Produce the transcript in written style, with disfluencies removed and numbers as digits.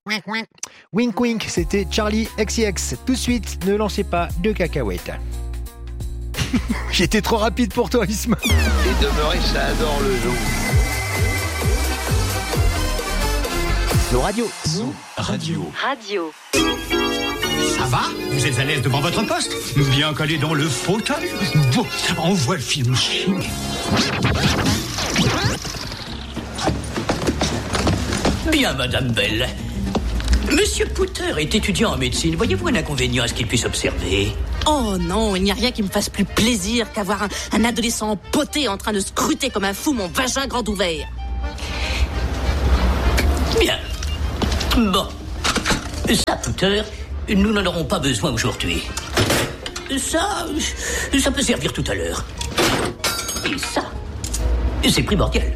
Wink wink, c'était Charlie XCX. Tout de suite, ne lancez pas de cacahuètes. J'étais trop rapide pour toi, Isma. Et demeurer, ça adore le zoo. Zoo Radio. Zoo Radio. Radio. Ça va? Vous êtes à l'aise devant votre poste? Bien collé dans le fauteuil? Bon, envoie le film chimique. Bien, Madame Belle. Monsieur Pouter est étudiant en médecine. Voyez-vous un inconvénient à ce qu'il puisse observer? Oh non, il n'y a rien qui me fasse plus plaisir qu'avoir un adolescent poté en train de scruter comme un fou mon vagin grand ouvert. Bien. Bon. Ça, Pouter, nous n'en aurons pas besoin aujourd'hui. Ça peut servir tout à l'heure. Et ça, c'est primordial.